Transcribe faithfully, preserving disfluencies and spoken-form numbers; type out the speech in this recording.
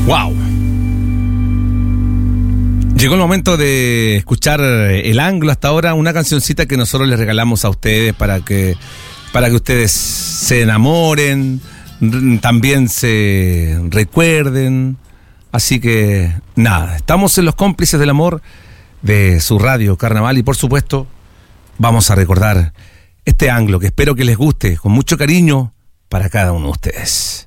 Wow. Llegó el momento de escuchar El Anglo. Hasta ahora una cancioncita que nosotros les regalamos a ustedes para que, para que ustedes se enamoren, también se recuerden. Así que nada, estamos en los cómplices del amor de su radio Carnaval y por supuesto vamos a recordar este Anglo que espero que les guste con mucho cariño para cada uno de ustedes.